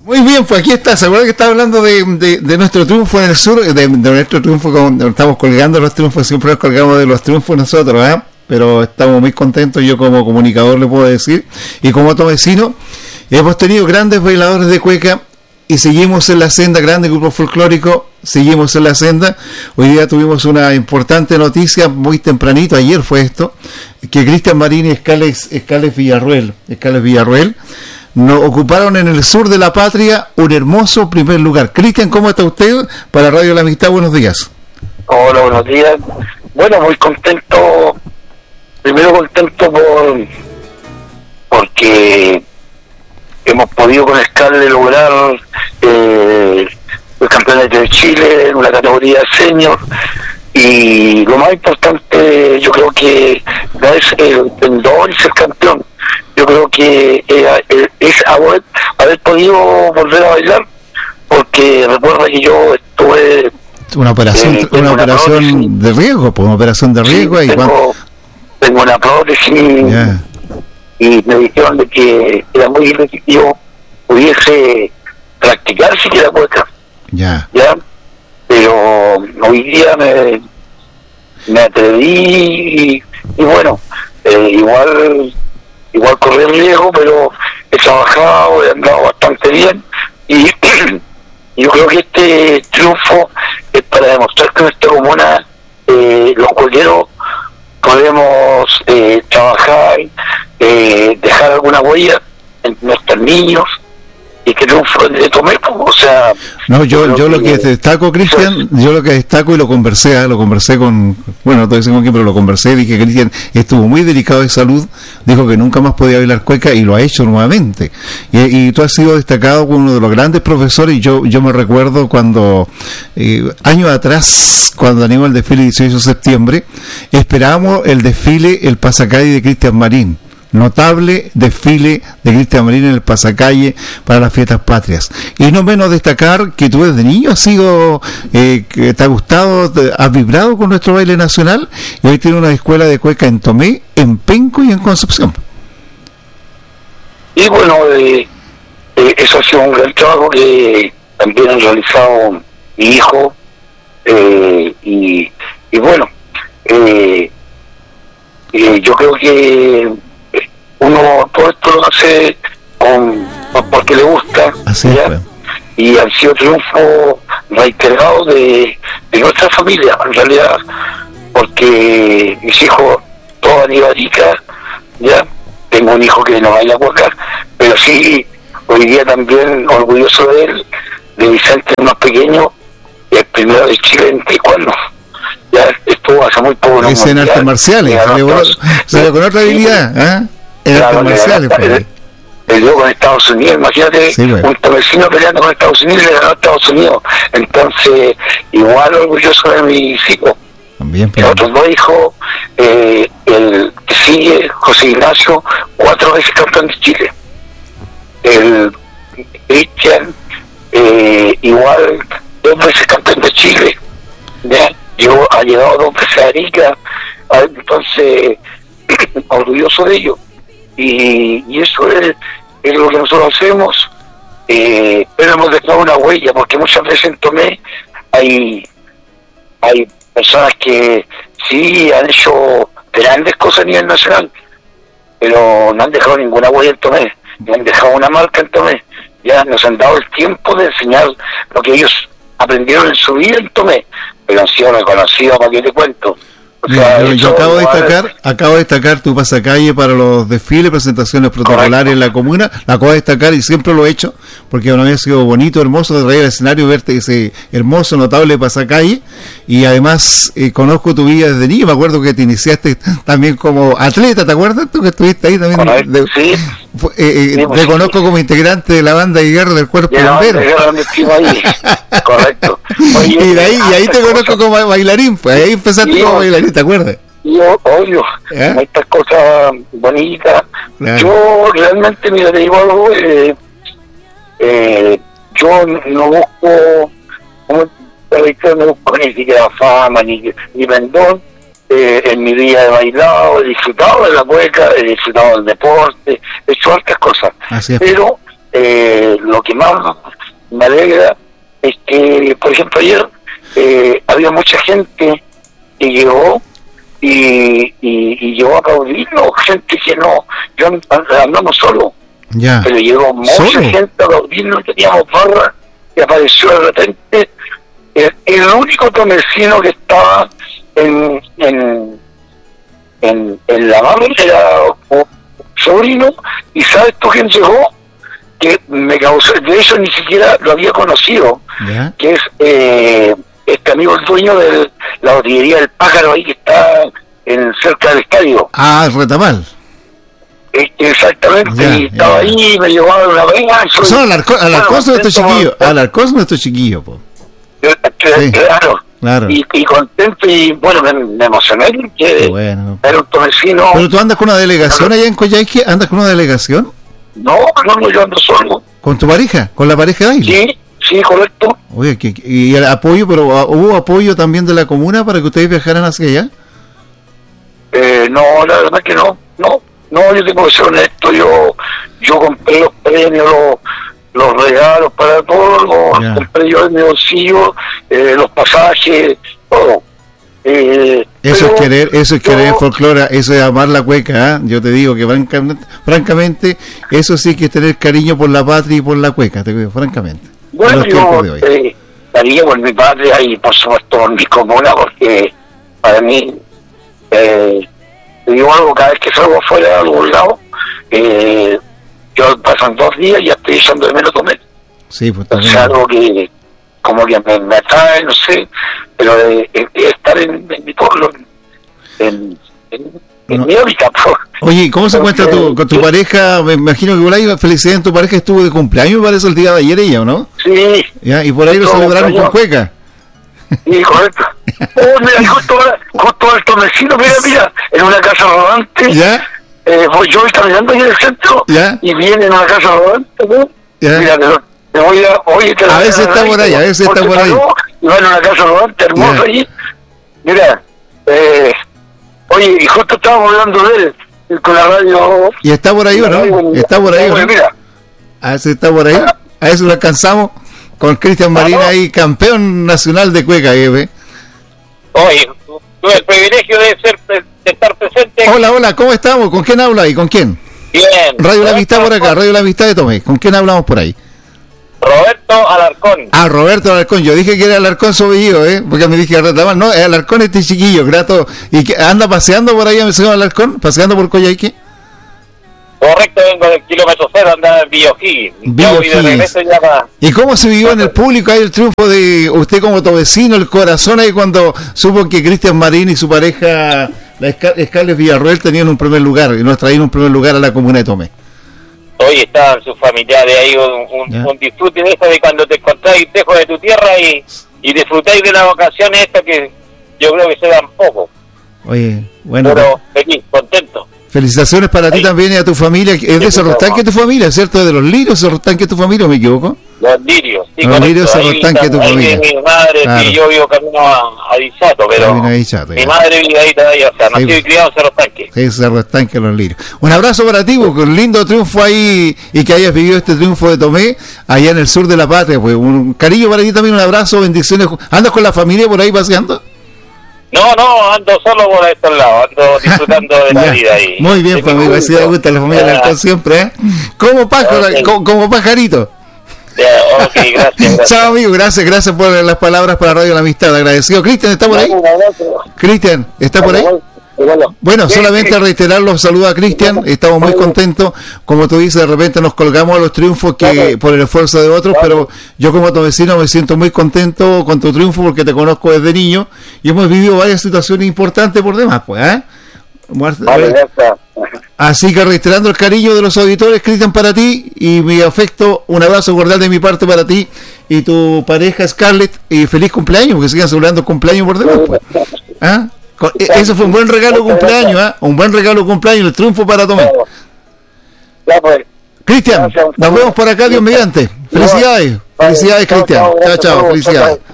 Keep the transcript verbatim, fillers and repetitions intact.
Muy bien, pues aquí está. ¿Se acuerdan que estaba hablando de, de, de nuestro triunfo en el sur? De, de nuestro triunfo, con, estamos colgando los triunfos, siempre nos colgamos de los triunfos nosotros, ¿eh? Pero estamos muy contentos, yo como comunicador le puedo decir, y como otro vecino, hemos tenido grandes bailadores de cueca y seguimos en la senda, grande grupo folclórico, seguimos en la senda. Hoy día tuvimos una importante noticia, muy tempranito, ayer fue esto, que Cristian Marín y Escales, Escales Villarruel, Escales Villarruel, nos ocuparon en el sur de la patria un hermoso primer lugar. Cristian, ¿cómo está usted? Para Radio La Amistad, buenos días. Hola, buenos días. Bueno, muy contento, primero contento por porque hemos podido con Escales lograr eh, el campeonato de Chile en una categoría senior, y lo más importante, yo creo que no es el vendedor y ser campeón. Yo creo que eh, es haber, haber podido volver a bailar, porque recuerda que yo estuve una operación eh, una, una operación prótesis, de riesgo, pues una operación de riesgo. Sí, y tengo, cuando... tengo una prótesis, yeah. Y me dijeron de que era muy difícil que yo pudiese practicar siquiera cueca. Yeah. Ya, pero hoy día me, me atreví y, y bueno, eh, igual igual corrí el riesgo, pero he trabajado, he andado bastante bien, y yo creo que este triunfo es para demostrar que en nuestra comuna eh, los cuequeros podemos eh, trabajar, eh, dejar alguna huella en nuestros niños, y que triunfo de Tomé, o sea... No, yo yo lo que destaco, Cristian, yo lo que destaco, y lo conversé, ¿eh? lo conversé con, bueno, no te decimos quién, pero lo conversé, dije que Cristian estuvo muy delicado de salud, dijo que nunca más podía bailar cueca, y lo ha hecho nuevamente. Y, y tú has sido destacado como uno de los grandes profesores, y yo yo me recuerdo cuando, eh, años atrás, cuando animó el desfile dieciocho de septiembre, esperábamos el desfile, el pasacalle de Cristian Marín. Notable desfile de Cristian Marín en el pasacalle para las fiestas patrias. Y no menos destacar que tú desde niño has sido, eh, que te ha gustado, te, has vibrado con nuestro baile nacional, y hoy tiene una escuela de cueca en Tomé, en Penco y en Concepción. Y bueno, eh, eh, eso ha sido un gran trabajo que también han realizado mi hijo, eh, y, y bueno, eh, eh, yo creo que uno todo esto lo hace con, porque le gusta. Así ¿ya? Es, y han sido triunfos reiterados de, de nuestra familia, en realidad, porque mis hijos todos han ido a Arica, ya tengo un hijo que no baila cueca, pero sí, hoy día también orgulloso de él, de Vicente, el más pequeño, el primero de Chile en taekwondo. Ya estuvo hace muy poco. Es en artes marciales, salió con otra habilidad, ¿eh? En claro, artes marciales, el, el luego con Estados Unidos, imagínate, sí, bueno. Un vecino peleando con Estados Unidos y le ganó a Estados Unidos. Entonces, igual orgulloso de mis hijos. También, los otros dos hijos, eh, el que sigue, José Ignacio, cuatro veces campeón de Chile. El Cristian, eh, igual, dos veces campeón de Chile. ¿Ya? Yo ha llegado dos veces a Arica, entonces, orgulloso de ellos. Y, y eso es, es lo que nosotros hacemos, eh, pero hemos dejado una huella, porque muchas veces en Tomé hay hay personas que sí han hecho grandes cosas a nivel nacional, pero no han dejado ninguna huella en Tomé, no han dejado una marca en Tomé. Ya nos han dado el tiempo de enseñar lo que ellos aprendieron en su vida en Tomé, pero han sido reconocidos, para que te cuento. O sea, Mira, yo, yo acabo de destacar, acabo de destacar tu pasacalle para los desfiles, presentaciones protocolares correcto. En la comuna, la acabo de destacar y siempre lo he hecho, porque no había sido bonito, hermoso de traer al escenario, verte ese hermoso, notable pasacalle, y además eh, conozco tu vida desde niño, me acuerdo que te iniciaste también como atleta, ¿te acuerdas tú que estuviste ahí también? Correcto, de, sí. Fue, eh, sí, te conozco sí. Como integrante de la banda de guerra del cuerpo de bombero. Ahí. Correcto. Oye, y de ahí, y ahí te conozco cosa. Como bailarín, pues ahí empezaste yo, como bailarín, ¿te acuerdas? Yo, obvio, ¿eh? Estas cosas bonitas. Claro. Yo realmente, mira, te digo algo, eh, eh, yo no busco, como no busco ni siquiera fama, ni, ni pendón. Eh, en mi vida he bailado, he disfrutado de la cueca, he disfrutado del deporte, he hecho otras cosas. Así es. Pero eh, lo que más me alegra es que, por ejemplo, ayer eh, había mucha gente que llegó y, y, y llegó a aplaudirnos, gente que no, yo andamos solo, ya. Pero llegó mucha ¿Solo? gente a aplaudirnos, teníamos barra y apareció de repente el, el único tomecino que estaba en en en, en la mano era un sobrino, y ¿sabes tú quién llegó? Que me causó, de hecho ni siquiera lo había conocido, ¿Ya? que es eh, este amigo, el dueño de la botillería del Pájaro ahí que está en cerca del estadio. Ah, el Retamal. Eh, exactamente, Ya, y estaba ya. ahí, me llevaba una vena. O sea, Alarcón, Alarcón es nuestro chiquillo, Alarcón es nuestro chiquillo, po. Sí. Claro, Claro. y, y contento, y bueno, me, me emocioné Qué que bueno. era un tomecino. Pero tú andas con una delegación allá en Coyhaique, andas con una delegación No, no, no, yo ando solo. con tu pareja, con la pareja de ahí. Sí, sí, correcto. Oye, que- que- y el apoyo, pero ah, ¿hubo apoyo también de la comuna para que ustedes viajaran hacia allá? Eh, no, la verdad que no, no, no, yo tengo que ser honesto, yo, yo compré los premios, los, los regalos para todos, los Ya. compré yo en mi bolsillo, eh, los pasajes, todo. Eh, Eso pero es querer, eso es yo- querer folclore, eso es amar la cueca, ¿ah? Yo te digo que francamente, francamente, eso sí que es tener cariño por la patria y por la cueca, te digo, francamente. en Bueno, los tiempos yo de hoy. eh, daría por mi patria y por supuesto por mi comuna, porque para mí, eh, te digo algo, cada vez que salgo afuera de algún lado, eh, yo pasan dos días y ya estoy echando de menos comer. Sí, pues O también. sea, algo que como que me, me atrae, no sé, pero de, de- de estar en, en mi pueblo, en, en, en No. mi hábitat. po. Oye, ¿cómo se encuentra tu, con tu pareja? Me imagino que por ahí, felicidades en tu pareja, estuvo de cumpleaños, me parece, el día de ayer ella, ¿o no? Sí, ¿Ya? Y por ahí lo Estuvo de celebraron con cumpleaños. cueca. sí, correcto. Oh, mira, justo, justo al tomecino, mira, mira, en una casa rodante. ¿Ya? Eh, voy, yo voy caminando ahí en el centro ¿Ya? y viene en una casa rodante, ¿no? ¿Ya? Mira, te, lo- te voy a, oye, te A la- veces está por ahí, a veces está porque por ahí. paró Y va en una casa rodante hermosa Ya. allí. Mira, eh, oye, y justo estábamos hablando de él, eh, con la radio. ¿Y está por ahí o no? ¿Está por ahí o Oye, no? mira, A ver si está por ahí. A ver si lo alcanzamos con Cristian Marina ahí, campeón nacional de cueca, ¿eh? ve? Oye, tuve el privilegio de ser de estar presente. Hola, hola, ¿cómo estamos? ¿Con quién habla ahí? ¿Con quién? Bien. Radio La Amistad por acá, Radio La Amistad de Tomé. ¿Con quién hablamos por ahí? Roberto Alarcón. Ah, Roberto Alarcón. Yo dije que era Alarcón su apellido, ¿eh? Porque me dije Retamal. No, es Alarcón este chiquillo, grato. ¿Y que anda paseando por ahí, el señor Alarcón? ¿Paseando por Coyhaique? Correcto, vengo del kilómetro cero, andaba en Villa O'Higgins. Villa Ya voy de O'Higgins. regreso ya para... ¿Y cómo se vivió en el público ahí el triunfo de usted como tu vecino, el corazón ahí cuando supo que Cristian Marín y su pareja, la Esca- Scarlett Villarroel, tenían un primer lugar y nos traían un primer lugar a la comuna de Tomé? Hoy estaban sus familiares ahí, un, Ya. un, un disfrute de eso de cuando te encontráis lejos de tu tierra y, y disfrutáis de las vacaciones estas que yo creo que se dan poco. Oye, bueno, Pero feliz, contento. felicitaciones para ti Ahí. también y a tu familia. Es de Cerro Tanque tu familia, ¿cierto? ¿Es de los Lirios, Cerro Tanque tu familia o me equivoco? Los lirios, sí, Los correcto. lirios se Ahí rotan que está- tu ahí familia. vive mi madre, Claro. sí, yo vivo camino a, a Dichato, pero Ahí viene ahí, chato, mi ya. madre vive ahí todavía, o sea, Sí, nacido y pues. criado en Cerro Tanque. Sí, Cerro Tanque, los Lirios. Un abrazo para ti, porque un lindo triunfo ahí y que hayas vivido este triunfo de Tomé allá en el sur de la patria. Pues un cariño para ti también, un abrazo, bendiciones. ¿Andas con la familia por ahí paseando? No, no, ando solo por estos lados, ando disfrutando de la Ya. vida ahí. Muy bien, De mi familia, así le gusto. gusta a la familia Ah, Alarcón siempre, ¿eh? Como pájaro, Ok. como, como pajarito. ya, ok, gracias. gracias. Chao, amigo, gracias, gracias por las palabras para Radio La Amistad. Agradecido. Cristian, ¿está por ahí? Cristian, ¿está por ahí? Bueno, Sí, solamente sí. reiterar los saludos a Cristian, estamos muy contentos, como tú dices, de repente nos colgamos a los triunfos que por el esfuerzo de otros, pero yo como tu vecino me siento muy contento con tu triunfo porque te conozco desde niño y hemos vivido varias situaciones importantes por demás, pues, ¿eh? Vale, ya está. Así que reiterando el cariño de los auditores, Cristian, para ti y mi afecto, un abrazo cordial de mi parte para ti y tu pareja Scarlett y feliz cumpleaños, porque sigan celebrando cumpleaños por demás, pues. ¿Ah? Co- e- Eso fue un buen regalo de cumpleaños, ¿ah? Un buen regalo de cumpleaños, el triunfo para Tomé. Ya pues. Cristian, nos vemos por acá, Dios mediante. Felicidades, felicidades, Cristian. Chao, chao, felicidades.